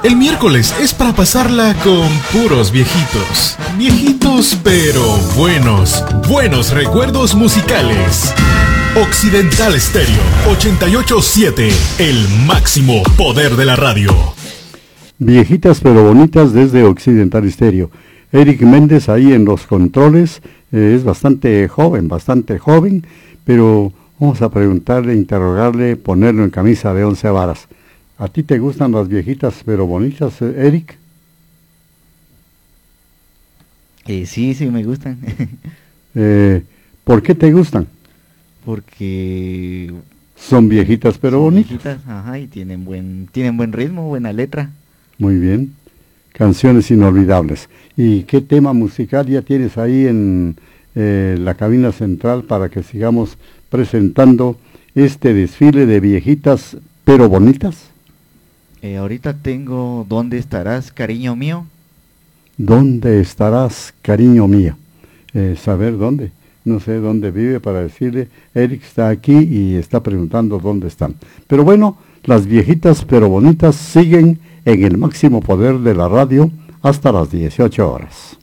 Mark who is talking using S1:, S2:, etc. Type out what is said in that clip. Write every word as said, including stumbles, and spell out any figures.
S1: El miércoles es para pasarla con puros viejitos. Viejitos pero buenos. Buenos recuerdos musicales. Occidental Stereo ochenta y ocho punto siete. El máximo poder de la radio.
S2: Viejitas pero bonitas desde Occidental Stereo. Eric Méndez ahí en los controles. Eh, es bastante joven, bastante joven. Pero vamos a preguntarle, interrogarle, ponerlo en camisa de once varas. ¿A ti te gustan las viejitas pero bonitas, Eric?
S3: Eh, sí, sí, me gustan.
S2: eh, ¿Por qué te gustan?
S3: Porque
S2: son viejitas pero
S3: son
S2: bonitas.
S3: Viejitas, ajá, y tienen buen, tienen buen ritmo, buena letra.
S2: Muy bien. Canciones inolvidables. ¿Y qué tema musical ya tienes ahí en eh, la cabina central para que sigamos presentando este desfile de viejitas pero bonitas?
S3: Eh, ahorita tengo ¿Dónde estarás, cariño mío?
S2: ¿Dónde estarás, cariño mío? Eh, saber dónde. No sé dónde vive para decirle, Eric está aquí y está preguntando dónde están. Pero bueno, las viejitas pero bonitas siguen en el máximo poder de la radio hasta las dieciocho horas.